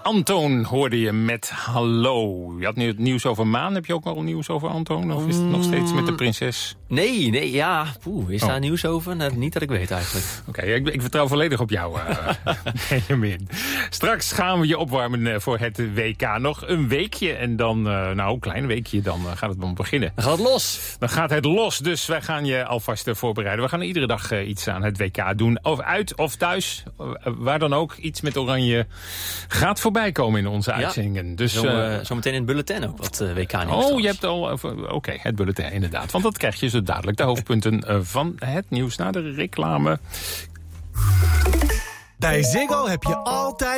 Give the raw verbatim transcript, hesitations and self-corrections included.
Antoon hoorde je met Hallo. Je had nu het nieuws over Maan. Heb je ook al nieuws over Antoon? Of is het nog steeds met de prinses? Nee, nee, ja. Poeh, is oh. daar nieuws over? Nou, niet dat ik weet eigenlijk. Oké, okay, ik, ik vertrouw volledig op jou, uh, Benjamin. Straks gaan we je opwarmen voor het W K. Nog een weekje en dan, uh, nou een klein weekje, dan uh, gaat het wel beginnen. Dan gaat het los. Dan gaat het los, dus wij gaan je alvast uh, voorbereiden. We gaan iedere dag uh, iets aan het W K doen. Of uit of thuis, uh, waar dan ook. Iets met oranje gaat voorbij komen in onze ja. uitzendingen. Dus, zo, uh, uh, zometeen in het bulletin ook wat uh, W K-nieuws. Oh, je hebt al... Uh, Oké, okay, het bulletin inderdaad. Want dat krijg je zo dadelijk. De hoofdpunten uh, van het nieuws na de reclame. Bij Ziggo heb je altijd